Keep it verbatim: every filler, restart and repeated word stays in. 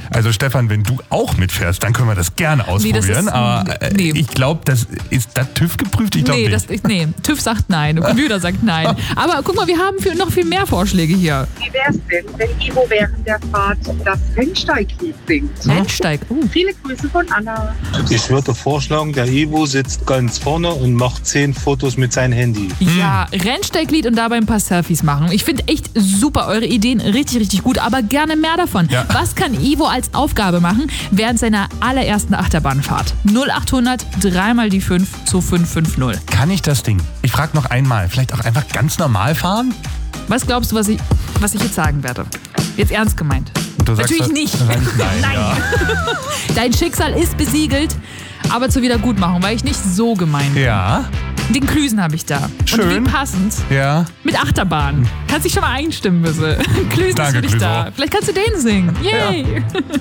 Also Stefan, wenn du auch mitfährst, dann können wir das gerne ausprobieren. Nee, das ist, aber äh, nee. ich glaube, das ist das TÜV geprüft? Ich glaube nee, nicht. Das, nee, TÜV sagt nein, der Computer sagt nein. Aber guck mal, wir haben für, noch viel mehr Vorschläge hier. Wie wär's denn, wenn Ivo während der Fahrt das Rennsteiglied singt? Rennsteig, uh. Viele Grüße von Anna. Ich würde vorschlagen, der Ivo sitzt ganz vorne und macht zehn Fotos mit seinem Handy. Ja, Rennsteiglied und dabei ein paar Selfies machen. Ich finde echt super, eure Ideen richtig, richtig gut, aber gerne mehr davon. Ja. Was kann Ivo als Aufgabe machen während seiner allerersten Achterbahnfahrt? null achthundert drei mal die fünf zu fünf fünf null. Kann ich das Ding? Ich frage noch einmal, vielleicht auch einfach ganz normal fahren? Was glaubst du, was ich, was ich jetzt sagen werde? Jetzt ernst gemeint. Du sagst Natürlich das- nicht. Nein, nein, Nein. Ja. Dein Schicksal ist besiegelt, aber zur Wiedergutmachung war ich nicht so gemeint. Ja, Den Klüsen habe ich da. Schön. Und wie passend. ja. Mit Achterbahn. Kannst dich schon mal einstimmen, bitte. Klüsen ist Danke, für dich Clüso. da. Vielleicht kannst du den singen. Yay!